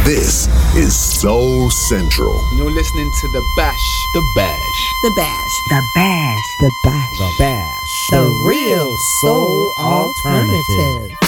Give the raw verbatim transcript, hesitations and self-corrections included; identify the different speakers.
Speaker 1: This is Soul Central.
Speaker 2: You're listening to The Bash.
Speaker 3: The Bash.
Speaker 4: The Bash.
Speaker 5: The Bash.
Speaker 6: The Bash.
Speaker 3: The Bash.
Speaker 6: The real soul alternative.